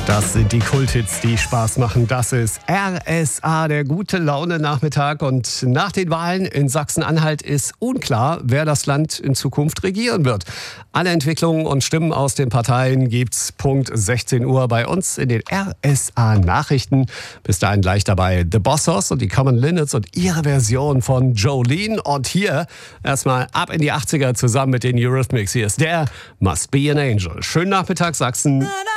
Das sind die Kulthits, die Spaß machen. Das ist RSA, der gute Laune-Nachmittag. Und nach den Wahlen in Sachsen-Anhalt ist unklar, wer das Land in Zukunft regieren wird. Alle Entwicklungen und Stimmen aus den Parteien gibt's Punkt 16 Uhr bei uns in den RSA-Nachrichten. Bis dahin gleich dabei The Bossos und die Common Linnets und ihre Version von Jolene. Und hier erstmal ab in die 80er zusammen mit den Eurythmics. Hier ist der Must Be an Angel. Schönen Nachmittag, Sachsen.